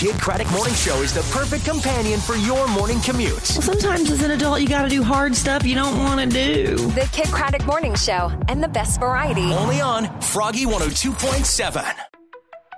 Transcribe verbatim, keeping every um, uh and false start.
Kid Craddock Morning Show is the perfect companion for your morning commute. Well, sometimes as an adult, you got to do hard stuff you don't want to do. The Kid Craddock Morning Show and the best variety. Only on Froggy one oh two point seven.